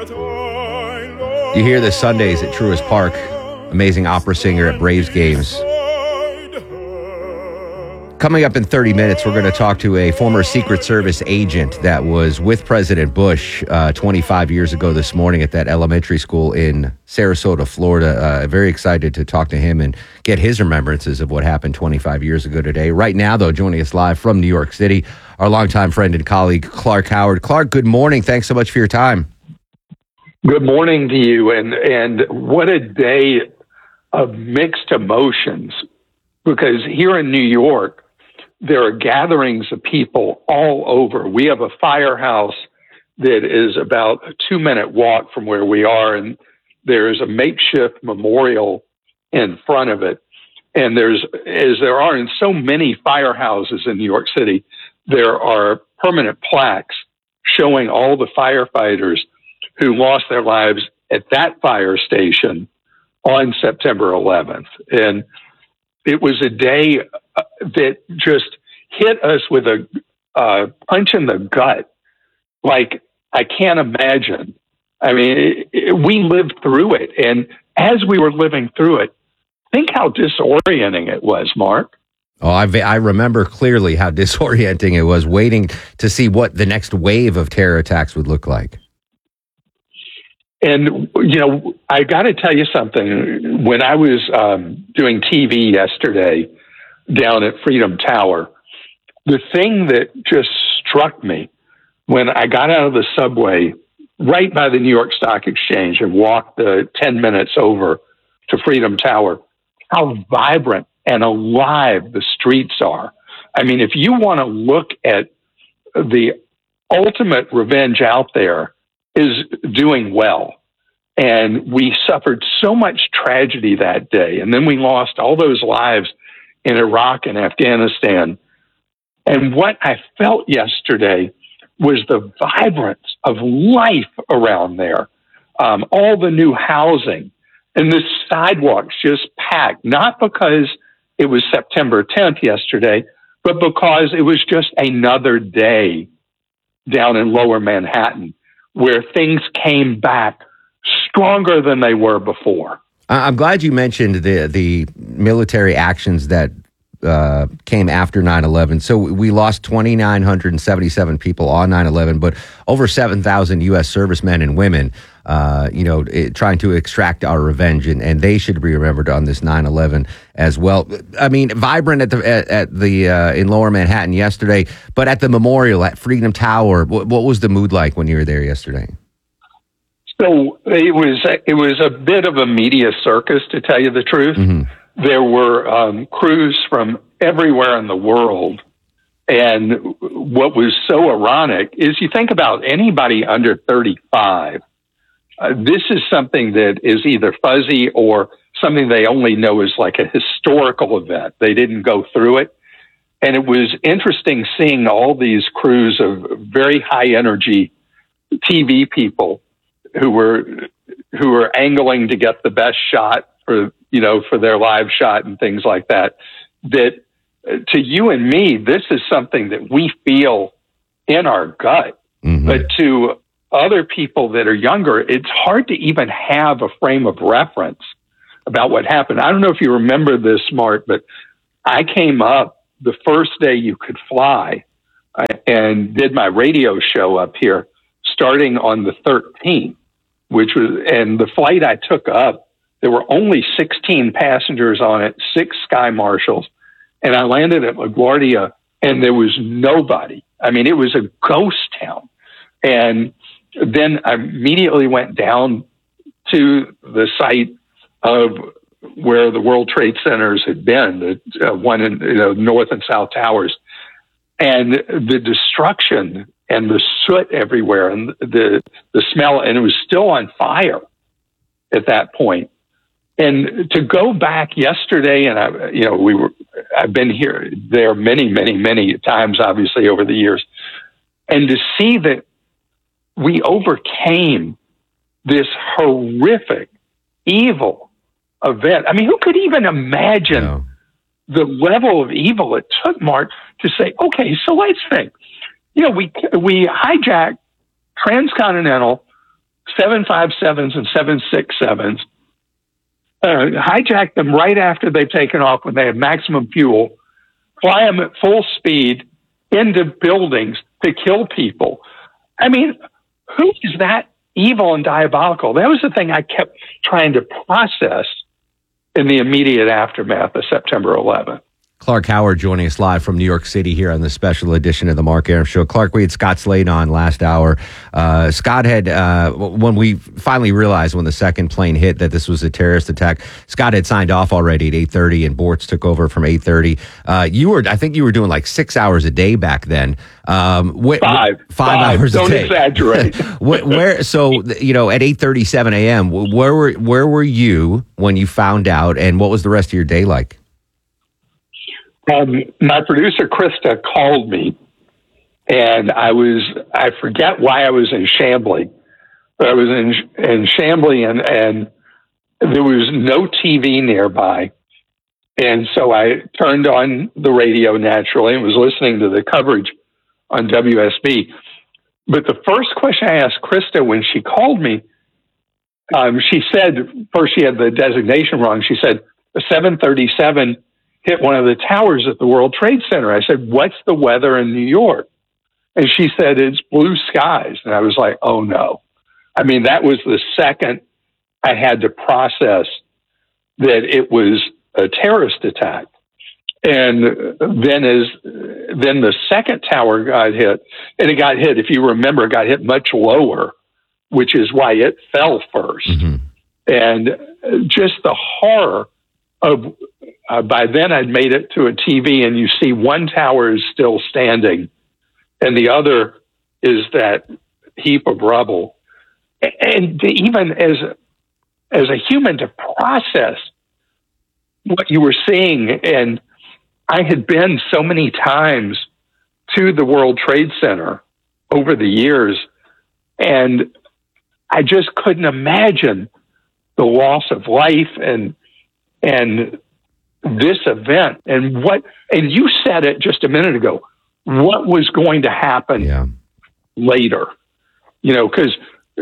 You hear this Sundays at Truist Park. Amazing opera singer at Braves games. Coming up in 30 minutes, we're going to talk to a former Secret Service agent that was with President Bush 25 years ago this morning at that elementary school in Sarasota, Florida. Very excited to talk to him and get his remembrances of what happened 25 years ago today. Right now, though, joining us live from New York City, our longtime friend and colleague, Clark Howard. Clark, good morning. Thanks so much for your time. Good morning to you. And what a day of mixed emotions, because here in New York, there are gatherings of people all over. We have a firehouse that is about a 2-minute walk from where we are, and there's a makeshift memorial in front of it. And as there are in so many firehouses in New York City, there are permanent plaques showing all the firefighters who lost their lives at that fire station on September 11th. And it was a day that just hit us with a punch in the gut. Like, I can't imagine. I mean, we lived through it. And as we were living through it, think how disorienting it was, Mark. Oh, I remember clearly how disorienting it was, waiting to see what the next wave of terror attacks would look like. And, you know, I got to tell you something. When I was doing TV yesterday down at Freedom Tower, the thing that just struck me when I got out of the subway right by the New York Stock Exchange and walked the 10 minutes over to Freedom Tower, how vibrant and alive the streets are. I mean, if you want to look at the ultimate revenge out there, is doing well. And we suffered so much tragedy that day. And then we lost all those lives in Iraq and Afghanistan. And what I felt yesterday was the vibrance of life around there. All the new housing and the sidewalks just packed, not because it was September 10th yesterday, but because it was just another day down in Lower Manhattan where things came back stronger than they were before. I'm glad you mentioned the military actions that came after 9/11. So we lost 2,977 people on 9/11, but over 7,000 U.S. servicemen and women, trying to extract our revenge, and they should be remembered on this 9/11 as well. I mean, vibrant at the in Lower Manhattan yesterday, but at the memorial at Freedom Tower, what was the mood like when you were there yesterday? So it was a bit of a media circus, to tell you the truth. Mm-hmm. There were crews from everywhere in the world. And what was so ironic is you think about anybody under 35, this is something that is either fuzzy or something they only know is like a historical event. They didn't go through it. And it was interesting seeing all these crews of very high energy TV people who were angling to get the best shot for their live shot and things like that. That to you and me, this is something that we feel in our gut. Mm-hmm. But to other people that are younger, it's hard to even have a frame of reference about what happened. I don't know if you remember this, Mark, but I came up the first day you could fly and did my radio show up here starting on the 13th. And the flight I took up, there were only 16 passengers on it, 6 sky marshals, and I landed at LaGuardia, and there was nobody. I mean, it was a ghost town. And then I immediately went down to the site of where the World Trade Centers had been, the one in North and South Towers, and the destruction and the soot everywhere and the smell, and it was still on fire at that point. And to go back yesterday, and I've been there many, many, many times, obviously over the years, and to see that we overcame this horrific, evil event. I mean, who could even imagine the level of evil it took, Mark, to say, okay, so let's think. We hijacked transcontinental 757s and 767s, hijack them right after they've taken off when they have maximum fuel, fly them at full speed into buildings to kill people. I mean, who is that evil and diabolical? That was the thing I kept trying to process in the immediate aftermath of September 11th. Clark Howard joining us live from New York City here on the special edition of the Mark Arum Show. Clark, we had Scott Slade on last hour. Scott had, when we finally realized when the second plane hit that this was a terrorist attack, Scott had signed off already at 8:30 and Bortz took over from 8:30. I think you were doing like 6 hours a day back then. Five hours Don't a day. exaggerate. So, at 8:37 a.m., where were you when you found out, and what was the rest of your day like? My producer, Krista, called me, and I forget why I was in Chambly, but I was in Chambly, and there was no TV nearby. And so I turned on the radio naturally and was listening to the coverage on WSB. But the first question I asked Krista when she called me, she said, first she had the designation wrong. She said, the 737 hit one of the towers at the World Trade Center. I said, what's the weather in New York? And she said, it's blue skies. And I was like, oh no. I mean, that was the second I had to process that it was a terrorist attack. And then the second tower got hit, and it got hit, if you remember, it got hit much lower, which is why it fell first. Mm-hmm. And just the horror of, by then I'd made it to a TV, and you see one tower is still standing and the other is that heap of rubble. And even as a human to process what you were seeing, and I had been so many times to the World Trade Center over the years, and I just couldn't imagine the loss of life and this event and you said it just a minute ago, what was going to happen later, because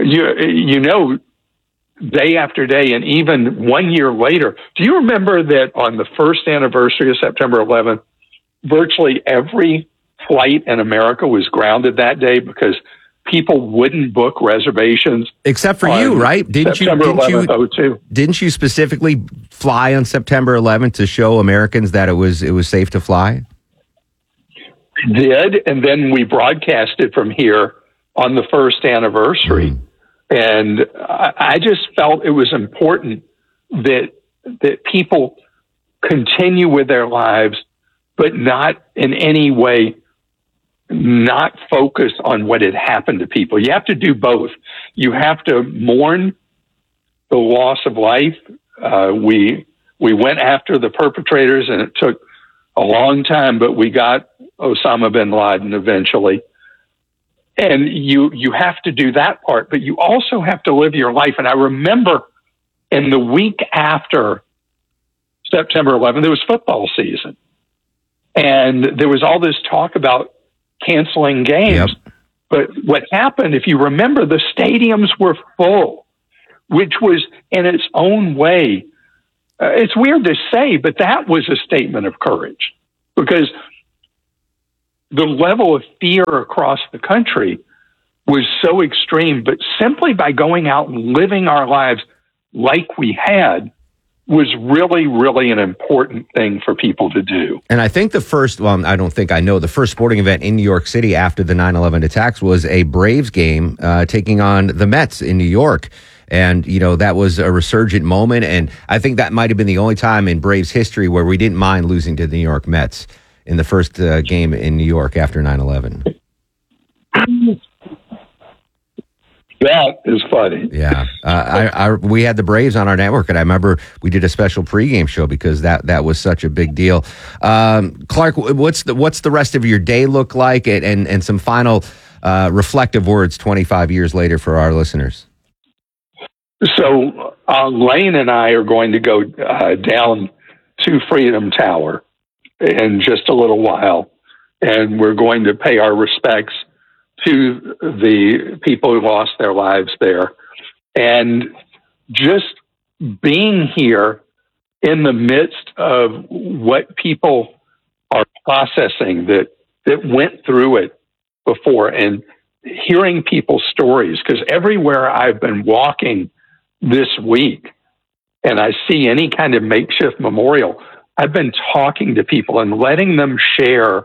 day after day, and even 1 year later, do you remember that on the first anniversary of September 11th, virtually every flight in America was grounded that day because people wouldn't book reservations, except for you, right? Didn't you specifically fly on September 11th to show Americans that it was safe to fly? I did, and then we broadcasted from here on the first anniversary, and I just felt it was important that people continue with their lives, but not in any way not focus on what had happened to people. You have to do both. You have to mourn the loss of life. We went after the perpetrators, and it took a long time, but we got Osama bin Laden eventually. And you have to do that part, but you also have to live your life. And I remember in the week after September 11th, there was football season, and there was all this talk about canceling games. Yep. But what happened, if you remember, the stadiums were full, which was in its own way, it's weird to say, but that was a statement of courage, because the level of fear across the country was so extreme. But simply by going out and living our lives like we had was really, really an important thing for people to do. And I think the first sporting event in New York City after the 9/11 attacks was a Braves game taking on the Mets in New York. And, that was a resurgent moment. And I think that might have been the only time in Braves history where we didn't mind losing to the New York Mets in the first game in New York after 9/11. That is funny. Yeah. We had the Braves on our network, and I remember we did a special pregame show because that was such a big deal. Clark, what's the rest of your day look like, and some final reflective words 25 years later for our listeners? So Lane and I are going to go down to Freedom Tower in just a little while, and we're going to pay our respects to the people who lost their lives there. And just being here in the midst of what people are processing that went through it before, and hearing people's stories, because everywhere I've been walking this week and I see any kind of makeshift memorial, I've been talking to people and letting them share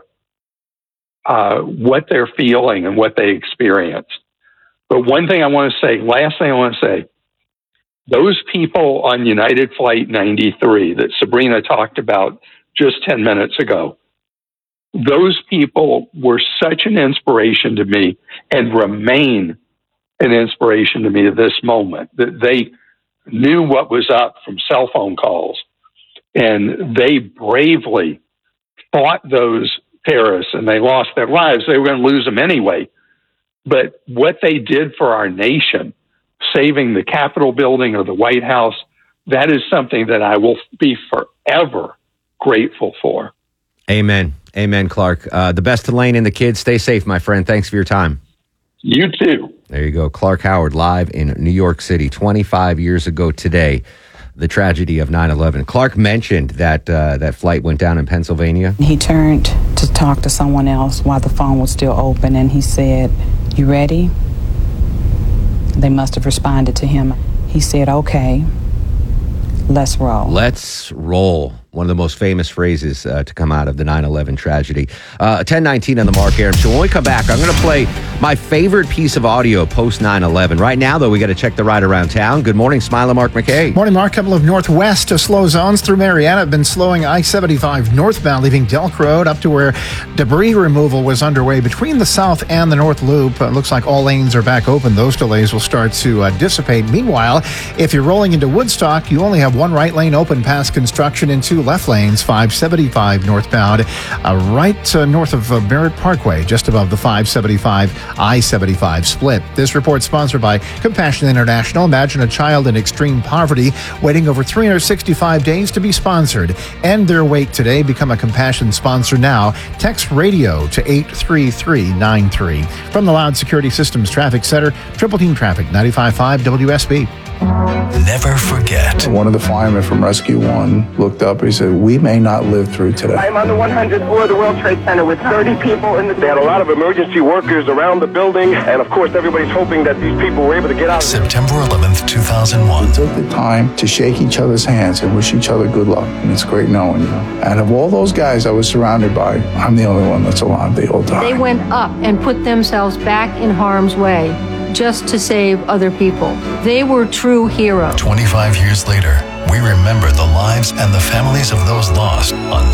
what they're feeling and what they experienced. But one thing I want to say, last thing I want to say, those people on United Flight 93 that Sabrina talked about just 10 minutes ago, those people were such an inspiration to me and remain an inspiration to me at this moment, that they knew what was up from cell phone calls, and they bravely fought those terrorists, and they lost their lives. They were going to lose them anyway. But what they did for our nation, saving the Capitol building or the White House, that is something that I will be forever grateful for. Amen. Amen, Clark. The best to Lane and the kids. Stay safe, my friend. Thanks for your time. You too. There you go. Clark Howard live in New York City 25 years ago today, the tragedy of 9/11. Clark mentioned that that flight went down in Pennsylvania. He turned to talk to someone else while the phone was still open, and he said, "You ready?" They must have responded to him. He said, "Okay, let's roll." Let's roll. One of the most famous phrases to come out of the 9/11 tragedy. 10:19 on the Mark Arum Show. When we come back, I'm going to play my favorite piece of audio post 9/11. Right now, though, we got to check the ride around town. Good morning, Smile and Mark McKay. Morning, Mark. Couple of northwest slow zones through Marietta have been slowing I-75 northbound, leaving Delk Road up to where debris removal was underway between the south and the north loop. Looks like all lanes are back open. Those delays will start to dissipate. Meanwhile, if you're rolling into Woodstock, you only have one right lane open past construction and two left lanes, 575 northbound, right north of Merritt Parkway, just above the 575 I-75 split. This report sponsored by Compassion International. Imagine a child in extreme poverty waiting over 365 days to be sponsored. End their wait today. Become a Compassion sponsor now. Text radio to 83393. From the Loud Security Systems Traffic Center, Triple Team Traffic, 95.5 WSB. Never forget. One of the firemen from Rescue 1 looked up and he said, "We may not live through today." I'm on the 100th floor of the World Trade Center with 30 people in the... They had a lot of emergency workers around the building, and of course everybody's hoping that these people were able to get out. September 11th, 2001. We took the time to shake each other's hands and wish each other good luck, and it's great knowing you. And of all those guys I was surrounded by, I'm the only one that's alive. They all died. They went up and put themselves back in harm's way just to save other people. They were true heroes. 25 years later, we remember the lives and the families of those lost on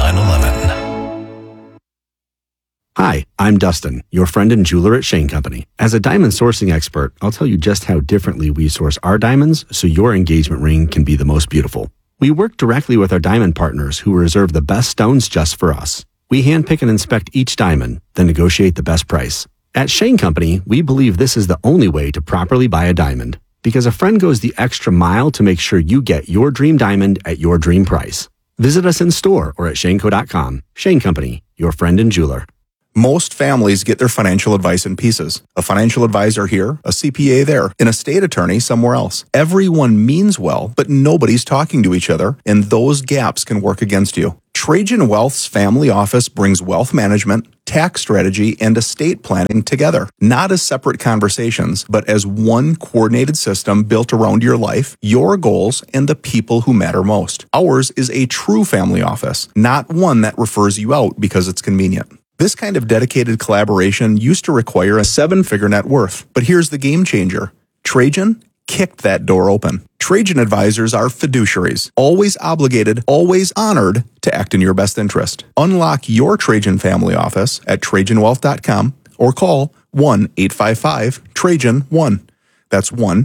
9/11. Hi, I'm Dustin, your friend and jeweler at Shane Company. As a diamond sourcing expert, I'll tell you just how differently we source our diamonds so your engagement ring can be the most beautiful. We work directly with our diamond partners who reserve the best stones just for us. We handpick and inspect each diamond, then negotiate the best price. At Shane Company, we believe this is the only way to properly buy a diamond, because a friend goes the extra mile to make sure you get your dream diamond at your dream price. Visit us in store or at shaneco.com. Shane Company, your friend and jeweler. Most families get their financial advice in pieces. A financial advisor here, a CPA there, an estate attorney somewhere else. Everyone means well, but nobody's talking to each other, and those gaps can work against you. Trajan Wealth's family office brings wealth management, tax strategy, and estate planning together, not as separate conversations, but as one coordinated system built around your life, your goals, and the people who matter most. Ours is a true family office, not one that refers you out because it's convenient. This kind of dedicated collaboration used to require a 7-figure net worth, but here's the game changer. Trajan kicked that door open. Trajan advisors are fiduciaries, always obligated, always honored to act in your best interest. Unlock your Trajan family office at TrajanWealth.com or call 1-855-TRAJAN-1. That's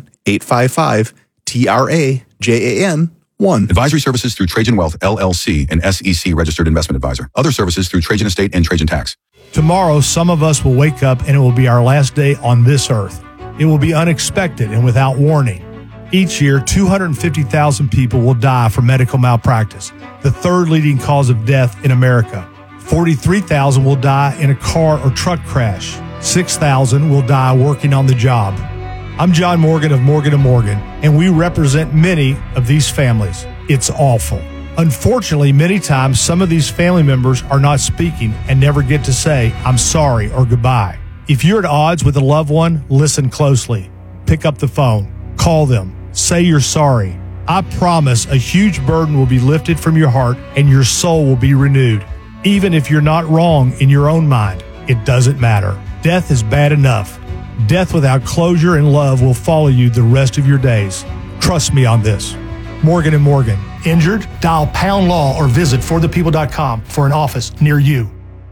1-855-TRAJAN-1. Advisory services through Trajan Wealth, LLC, an SEC registered investment advisor. Other services through Trajan Estate and Trajan Tax. Tomorrow, some of us will wake up and it will be our last day on this earth. It will be unexpected and without warning. Each year, 250,000 people will die from medical malpractice, the third leading cause of death in America. 43,000 will die in a car or truck crash. 6,000 will die working on the job. I'm John Morgan of Morgan & Morgan, and we represent many of these families. It's awful. Unfortunately, many times some of these family members are not speaking and never get to say, I'm sorry or goodbye. If you're at odds with a loved one, listen closely. Pick up the phone. Call them. Say you're sorry. I promise a huge burden will be lifted from your heart and your soul will be renewed. Even if you're not wrong in your own mind, it doesn't matter. Death is bad enough. Death without closure and love will follow you the rest of your days. Trust me on this. Morgan & Morgan. Injured? Dial # law or visit forthepeople.com for an office near you.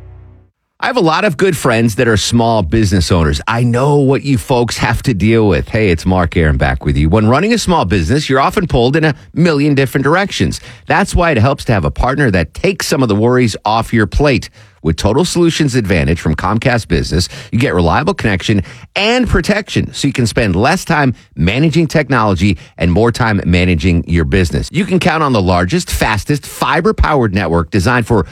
I have a lot of good friends that are small business owners. I know what you folks have to deal with. Hey, it's Mark Arum back with you. When running a small business, you're often pulled in a million different directions. That's why it helps to have a partner that takes some of the worries off your plate. With Total Solutions Advantage from Comcast Business, you get reliable connection and protection so you can spend less time managing technology and more time managing your business. You can count on the largest, fastest, fiber-powered network designed for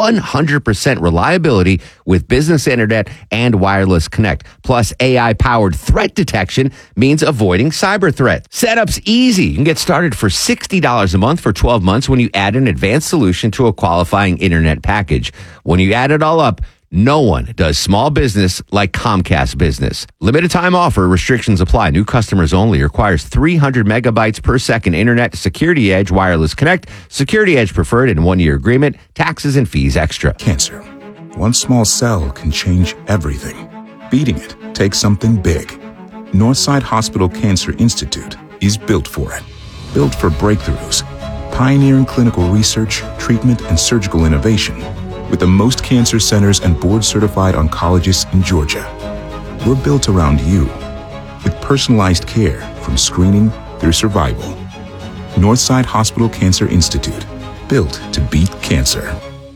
100% reliability with business internet and wireless connect. Plus, AI-powered threat detection means avoiding cyber threats. Setup's easy. You can get started for $60 a month for 12 months when you add an advanced solution to a qualifying internet package. When you add it all up, no one does small business like Comcast Business. Limited time offer. Restrictions apply. New customers only. Requires 300 megabytes per second internet. Security Edge Wireless Connect. Security Edge Preferred and 1-year agreement. Taxes and fees extra. Cancer. One small cell can change everything. Beating it takes something big. Northside Hospital Cancer Institute is built for it. Built for breakthroughs. Pioneering clinical research, treatment, and surgical innovation. With the most cancer centers and board-certified oncologists in Georgia. We're built around you, with personalized care from screening through survival. Northside Hospital Cancer Institute, built to beat cancer.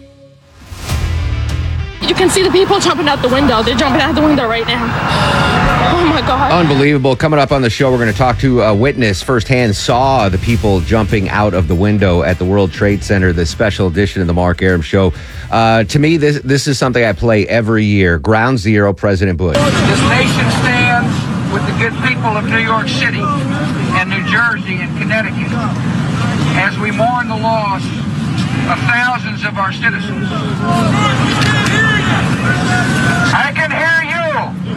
You can see the people jumping out the window. They're jumping out the window right now. Oh my God. Unbelievable. Coming up on the show, we're going to talk to a witness firsthand saw the people jumping out of the window at the World Trade Center, the special edition of the Mark Arum Show. To me, this is something I play every year. Ground Zero, President Bush. This nation stands with the good people of New York City and New Jersey and Connecticut as we mourn the loss of thousands of our citizens. I can hear you.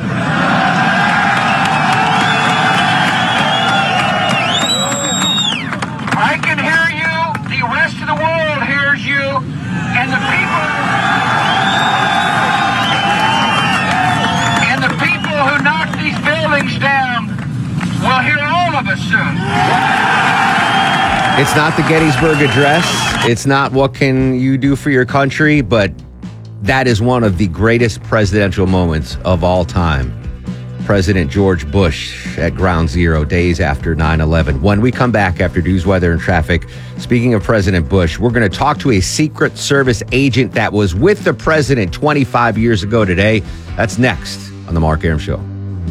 I can hear you. The rest of the world hears you. And the people who knock these buildings down will hear all of us soon. It's not the Gettysburg Address. It's not what can you do for your country, but that is one of the greatest presidential moments of all time. President George Bush at Ground Zero days after 9/11. When we come back after news, weather, and traffic, speaking of President Bush, we're going to talk to a Secret Service agent that was with the president 25 years ago today. That's next on The Mark Arum Show.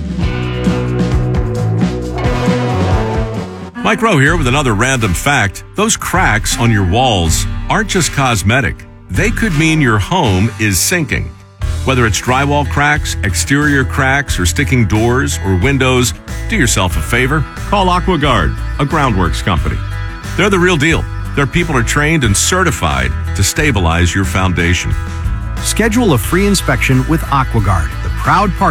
Mike Rowe here with another random fact. Those cracks on your walls aren't just cosmetic. They could mean your home is sinking. Whether it's drywall cracks, exterior cracks, or sticking doors or windows, do yourself a favor. Call AquaGuard, a groundworks company. They're the real deal. Their people are trained and certified to stabilize your foundation. Schedule a free inspection with AquaGuard, the proud partner